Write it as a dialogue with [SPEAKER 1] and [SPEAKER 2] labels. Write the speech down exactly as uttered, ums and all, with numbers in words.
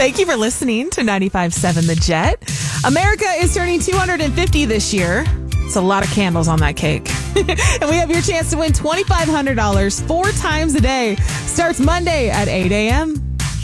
[SPEAKER 1] Thank you for listening to ninety-five point seven The Jet. America is turning two hundred fifty this year. It's a lot of candles on that cake. And we have your chance to win twenty-five hundred dollars four times a day. Starts Monday at eight a.m.